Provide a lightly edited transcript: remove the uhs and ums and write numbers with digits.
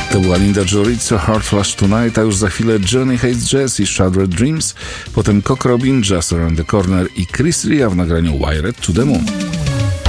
To była Linda Jorizo, Heart Flash Tonight, a już za chwilę Johnny Hates Jazz i Shattered Dreams, potem Cock Robin, Just Around the Corner i Chris Ria w nagraniu Wired to the Moon.